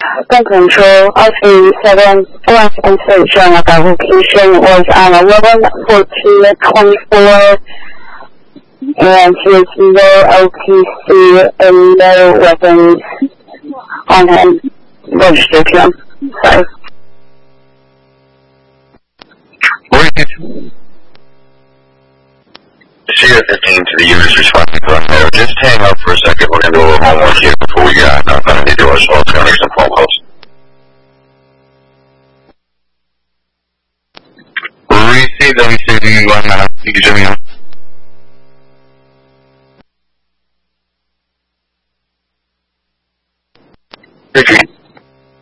Gun control, RC7 last information about location was on 11/14/24 and he has no OTC and no weapons on him. Registered to him. Sorry. Sierra 15 to the units responding to us there. Just hang up for a second. We're going to do a little homework here before we got nothing to do our assault. It's going to make some phone calls. Receive them. You can go ahead now. You can join me now. Richard,